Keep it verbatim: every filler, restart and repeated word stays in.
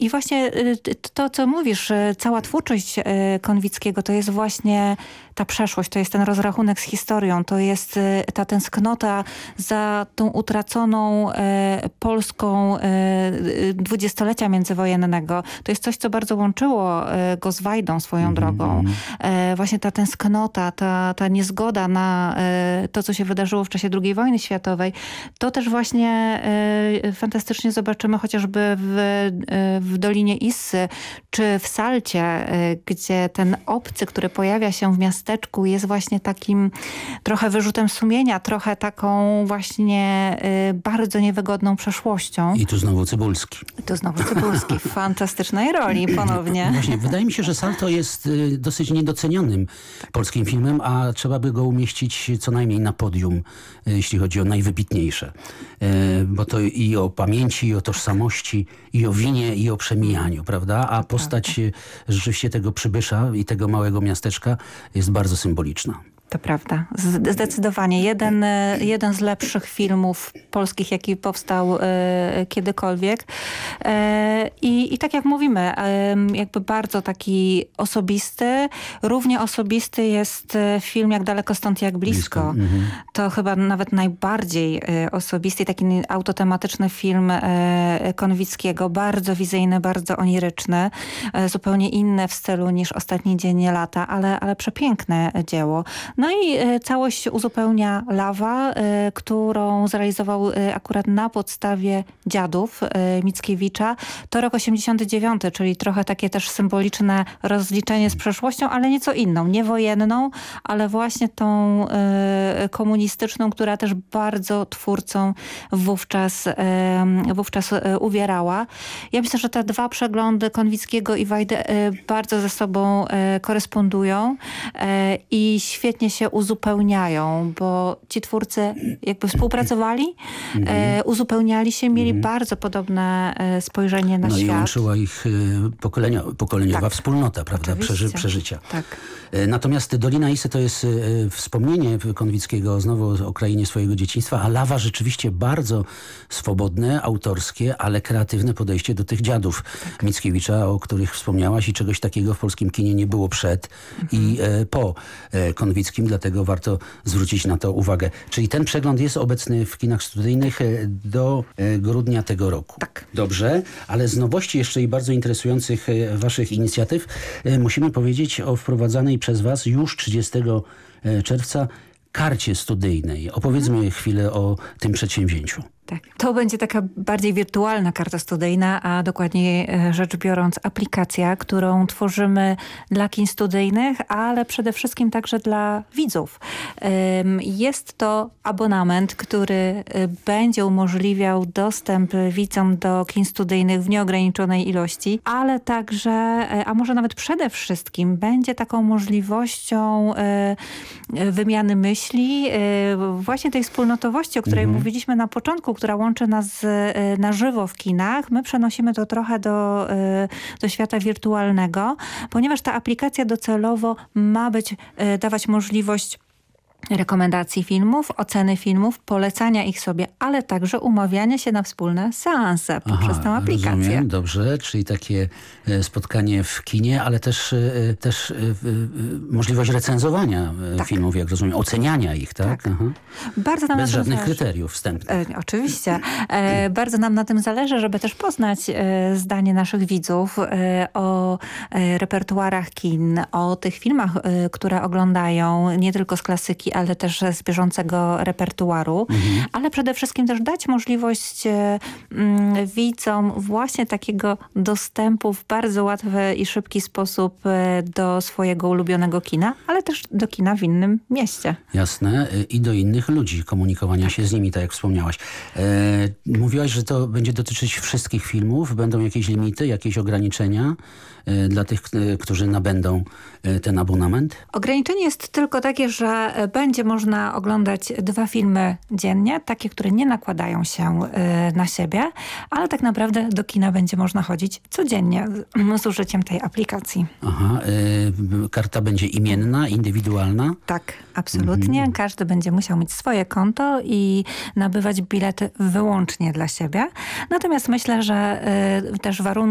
I właśnie to, co mówisz, cała twórczość Konwickiego to jest właśnie ta przeszłość, to jest ten rozrachunek z historią, to jest ta tęsknota za tą utraconą e, Polską e, dwudziestolecia międzywojennego. To jest coś, co bardzo łączyło e, go z Wajdą swoją mm-hmm. drogą. E, właśnie ta tęsknota, ta, ta niezgoda na e, to, co się wydarzyło w czasie drugiej wojny światowej. To też właśnie e, fantastycznie zobaczymy chociażby w, e, w Dolinie Issy, czy w Salcie, e, gdzie ten obcy, który pojawia się w miasteczku, jest właśnie takim trochę wyrzutem sumienia, trochę taką właśnie y, bardzo niewygodną przeszłością. I tu znowu Cybulski. I tu znowu Cybulski w fantastycznej roli ponownie. Właśnie, wydaje mi się, że Salto jest y, dosyć niedocenionym polskim filmem, a trzeba by go umieścić co najmniej na podium, y, jeśli chodzi o najwybitniejsze. Y, bo to i o pamięci, i o tożsamości, i o winie, i o przemijaniu, prawda? A postać y, rzeczywiście tego przybysza i tego małego miasteczka jest bardzo symboliczna. To prawda. Zdecydowanie. Jeden, jeden z lepszych filmów polskich, jaki powstał e, kiedykolwiek. E, i, I tak jak mówimy, e, jakby bardzo taki osobisty. Równie osobisty jest film Jak daleko stąd, jak blisko. blisko. Mhm. To chyba nawet najbardziej e, osobisty, taki autotematyczny film e, Konwickiego. Bardzo wizyjny, bardzo oniryczny. E, zupełnie inny w stylu niż Ostatni dzień lata, ale, ale przepiękne dzieło. No i e, całość uzupełnia Lawa, e, którą zrealizował e, akurat na podstawie Dziadów e, Mickiewicza. To rok osiemdziesiąty dziewiąty, czyli trochę takie też symboliczne rozliczenie z przeszłością, ale nieco inną, nie wojenną, ale właśnie tą e, komunistyczną, która też bardzo twórcą wówczas, e, wówczas e, uwierała. Ja myślę, że te dwa przeglądy Konwickiego i Wajdy e, bardzo ze sobą e, korespondują e, i świetnie się uzupełniają, bo ci twórcy jakby współpracowali, mm-hmm. e, uzupełniali się, mieli mm-hmm. bardzo podobne e, spojrzenie na no świat. No i łączyła ich e, pokolenia, pokoleniowa tak. wspólnota, prawda, Przeży, przeżycia. Tak. E, natomiast Dolina Issy to jest e, wspomnienie Konwickiego znowu o krainie swojego dzieciństwa, a Lawa rzeczywiście bardzo swobodne, autorskie, ale kreatywne podejście do tych dziadów tak. Mickiewicza, o których wspomniałaś i czegoś takiego w polskim kinie nie było przed mm-hmm. i e, po e, Konwickim, dlatego warto zwrócić na to uwagę. Czyli ten przegląd jest obecny w kinach studyjnych do grudnia tego roku. Tak. Dobrze, ale z nowości jeszcze i bardzo interesujących waszych inicjatyw musimy powiedzieć o wprowadzanej przez was już trzydziestego czerwca karcie studyjnej. Opowiedzmy hmm. chwilę o tym przedsięwzięciu. Tak. To będzie taka bardziej wirtualna karta studyjna, a dokładniej rzecz biorąc aplikacja, którą tworzymy dla kin studyjnych, ale przede wszystkim także dla widzów. Jest to abonament, który będzie umożliwiał dostęp widzom do kin studyjnych w nieograniczonej ilości, ale także, a może nawet przede wszystkim będzie taką możliwością wymiany myśli, właśnie tej wspólnotowości, o której mhm. mówiliśmy na początku, która łączy nas na żywo w kinach. My przenosimy to trochę do, do świata wirtualnego, ponieważ ta aplikacja docelowo ma być, dawać możliwość rekomendacji filmów, oceny filmów, polecania ich sobie, ale także umawiania się na wspólne seanse poprzez tę aplikację. Rozumiem, dobrze, czyli takie spotkanie w kinie, ale też, też możliwość recenzowania tak. filmów, jak rozumiem, oceniania ich, tak? tak. Bardzo nam Bez na żadnych zależy. kryteriów wstępnych. E, oczywiście. E, bardzo nam na tym zależy, żeby też poznać e, zdanie naszych widzów e, o e, repertuarach kin, o tych filmach, e, które oglądają, nie tylko z klasyki, ale też z bieżącego repertuaru, mhm. ale przede wszystkim też dać możliwość mm, widzom właśnie takiego dostępu w bardzo łatwy i szybki sposób do swojego ulubionego kina, ale też do kina w innym mieście. Jasne. I do innych ludzi, komunikowania się z nimi, tak jak wspomniałaś. E, mówiłaś, że to będzie dotyczyć wszystkich filmów. Będą jakieś limity, jakieś ograniczenia e, dla tych, e, którzy nabędą e, ten abonament? Ograniczenie jest tylko takie, że będzie można oglądać dwa filmy dziennie, takie, które nie nakładają się y, na siebie, ale tak naprawdę do kina będzie można chodzić codziennie z, z użyciem tej aplikacji. Aha, y, karta będzie imienna, indywidualna? Tak, absolutnie. Mhm. Każdy będzie musiał mieć swoje konto i nabywać bilety wyłącznie dla siebie. Natomiast myślę, że y, też warunki